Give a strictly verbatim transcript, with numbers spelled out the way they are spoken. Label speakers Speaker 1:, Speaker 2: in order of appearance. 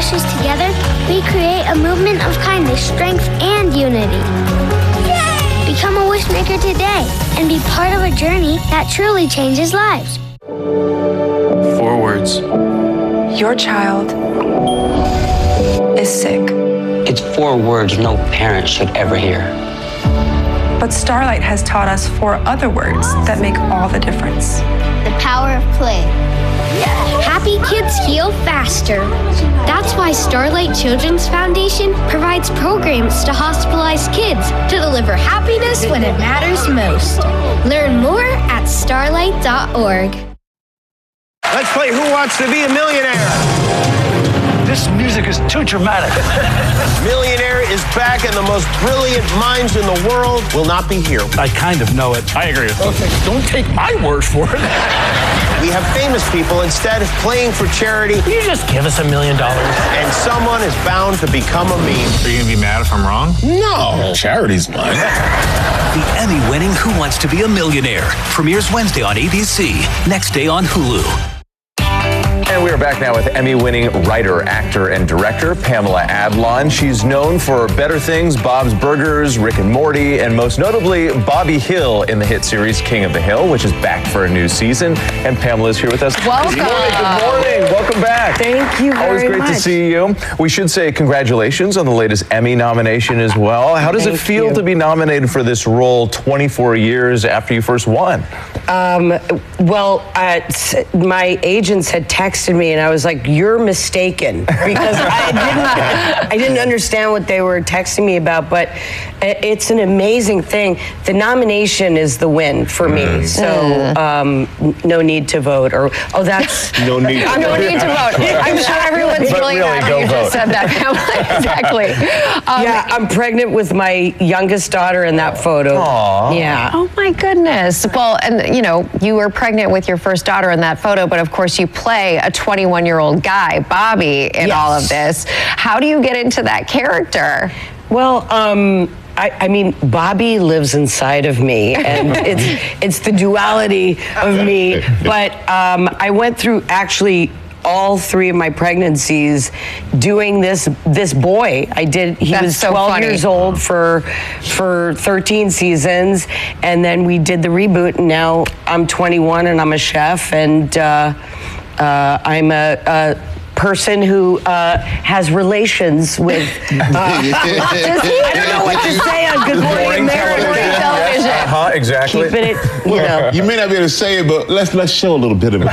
Speaker 1: forces together, we create a movement of kindness, strength, and unity. Yay! Become a Wishmaker today and be part of a journey that truly changes lives.
Speaker 2: Four words.
Speaker 3: Your child is sick.
Speaker 4: It's four words no parent should ever hear.
Speaker 3: But Starlight has taught us four other words that make all the difference.
Speaker 1: The power of play. Happy kids heal faster. That's why Starlight Children's Foundation provides programs to hospitalized kids to deliver happiness when it matters most. Learn more at starlight dot org.
Speaker 5: Let's play Who Wants to Be a Millionaire?
Speaker 6: This music is too dramatic.
Speaker 5: Millionaire is back, and the most brilliant minds in the world will not be here.
Speaker 6: I kind of know it. I agree. Okay, don't take my word for it.
Speaker 5: We have famous people instead of playing for charity.
Speaker 6: You just give us a million dollars.
Speaker 5: And someone is bound to become a meme.
Speaker 2: Are you gonna be mad if I'm wrong?
Speaker 7: No, charity's mine.
Speaker 8: The Emmy-winning Who Wants to Be a Millionaire premieres Wednesday on A B C, next day on Hulu.
Speaker 9: And we are back now with Emmy-winning writer, actor, and director Pamela Adlon. She's known for Better Things, Bob's Burgers, Rick and Morty, and most notably Bobby Hill in the hit series King of the Hill, which is back for a new season. And Pamela's here with us.
Speaker 10: Welcome.
Speaker 9: Good morning. Good morning. Welcome back.
Speaker 10: Thank you very
Speaker 9: Always great
Speaker 10: much.
Speaker 9: to see you. We should say congratulations on the latest Emmy nomination as well. How does
Speaker 10: Thank
Speaker 9: it feel
Speaker 10: you.
Speaker 9: to be nominated for this role twenty-four years after you first won?
Speaker 10: Um, well, uh, my agents had texted me, and I was like, "You're mistaken," because I didn't, I didn't understand what they were texting me about. But it's an amazing thing. The nomination is the win for me,
Speaker 9: Mm.
Speaker 10: so um, no need to vote. Or oh, that's
Speaker 7: No need to
Speaker 10: no
Speaker 7: vote.
Speaker 10: need to vote. I'm sure everyone's
Speaker 9: But
Speaker 10: really,
Speaker 9: really,
Speaker 10: happy
Speaker 9: go
Speaker 10: you
Speaker 9: vote.
Speaker 10: just said that. Exactly. Um, yeah, I'm pregnant with my youngest daughter in that photo.
Speaker 9: Aww.
Speaker 10: Yeah.
Speaker 11: Oh my goodness. Well, and you know, you were pregnant with your first daughter in that photo, but of course you play a twenty-one-year-old guy, Bobby, in
Speaker 10: Yes.
Speaker 11: all of this. How do you get into that character?
Speaker 10: Well, um, I, I mean, Bobby lives inside of me, and it's it's the duality of me. But um, I went through actually all three of my pregnancies doing this this boy. I did. He
Speaker 11: That's
Speaker 10: was
Speaker 11: so
Speaker 10: twelve
Speaker 11: funny.
Speaker 10: years old for for thirteen seasons, and then we did the reboot. And now I'm twenty-one, and I'm a chef, and uh, uh, I'm a. a person who uh, has relations with uh, I don't know what to say on Good Morning America television.
Speaker 9: Uh-huh, exactly.
Speaker 10: Keeping it, you know.
Speaker 7: You may not be able to say it, but let's let's show a little bit of it.